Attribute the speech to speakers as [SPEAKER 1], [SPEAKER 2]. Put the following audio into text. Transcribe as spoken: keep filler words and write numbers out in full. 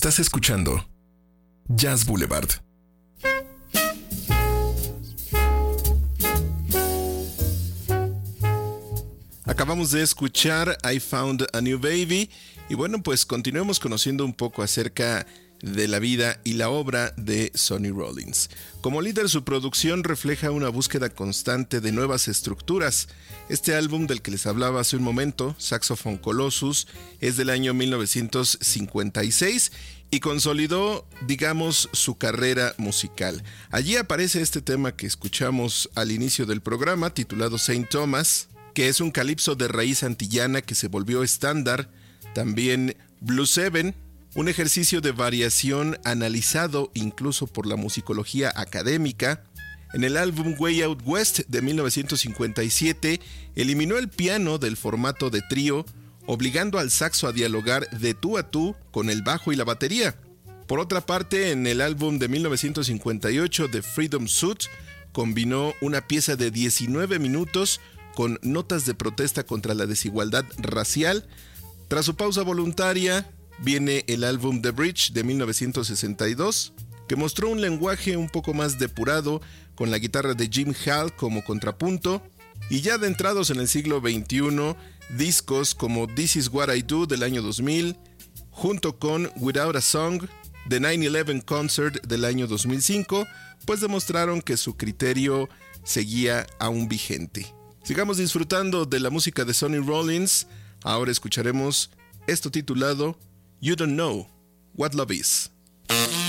[SPEAKER 1] Estás escuchando Jazz Boulevard. Acabamos de escuchar I Found a New Baby y bueno, pues continuemos conociendo un poco acerca de la vida y la obra de Sonny Rollins. Como líder, su producción refleja una búsqueda constante de nuevas estructuras. Este álbum del que les hablaba hace un momento, Saxophone Colossus, es del año mil novecientos cincuenta y seis y consolidó, digamos, su carrera musical. Allí aparece este tema que escuchamos al inicio del programa, titulado Saint Thomas, que es un calipso de raíz antillana que se volvió estándar. También Blue Seven, un ejercicio de variación analizado incluso por la musicología académica. En el álbum Way Out West de mil novecientos cincuenta y siete, eliminó el piano del formato de trío, obligando al saxo a dialogar de tú a tú con el bajo y la batería. Por otra parte, en el álbum de mil novecientos cincuenta y ocho, The Freedom Suit, combinó una pieza de diecinueve minutos con notas de protesta contra la desigualdad racial. Tras su pausa voluntaria, viene el álbum The Bridge de mil novecientos sesenta y dos, que mostró un lenguaje un poco más depurado, con la guitarra de Jim Hall como contrapunto. Y ya adentrados en el siglo veintiuno, discos como This Is What I Do del año dos mil, junto con Without a Song, The nine eleven Concert del año dos mil cinco, pues demostraron que su criterio seguía aún vigente. Sigamos disfrutando de la música de Sonny Rollins. Ahora escucharemos esto titulado You Don't Know What Love Is.